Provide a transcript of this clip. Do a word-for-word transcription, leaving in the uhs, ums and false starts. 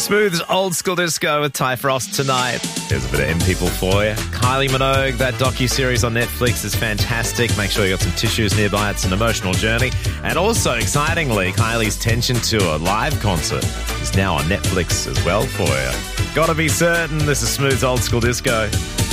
Smooth's Old School Disco with Ty Frost tonight. There's a bit of M People for you. Kylie Minogue, that docu-series on Netflix is fantastic. Make sure you got some tissues nearby. It's an emotional journey. And also, excitingly, Kylie's Tension Tour live concert is now on Netflix as well for you. Gotta be certain, this is Smooth's Old School Disco.